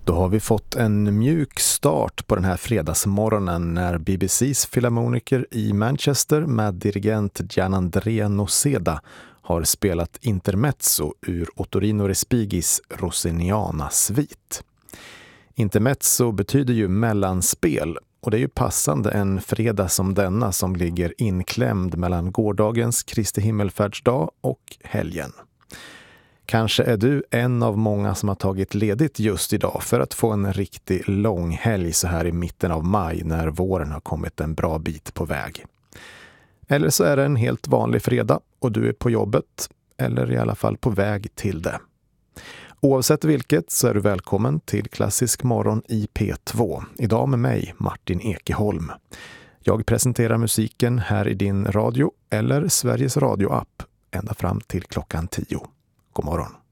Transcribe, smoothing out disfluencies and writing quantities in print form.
Då har vi fått en mjuk start på den här fredagsmorgonen när BBCs filharmoniker i Manchester med dirigent Gianandrea Noseda har spelat intermezzo ur Ottorino Respigis Rossiniana-svit. Intermezzo betyder ju mellanspel och det är ju passande en fredag som denna som ligger inklämd mellan gårdagens Kristi himmelfärdsdag och helgen. Kanske är du en av många som har tagit ledigt just idag för att få en riktig lång helg så här i mitten av maj när våren har kommit en bra bit på väg. Eller så är det en helt vanlig fredag och du är på jobbet eller i alla fall på väg till det. Oavsett vilket så är du välkommen till Klassisk morgon i P2. Idag med mig, Martin Ekeholm. Jag presenterar musiken här i din radio eller Sveriges radioapp ända fram till klockan 10. God morgon.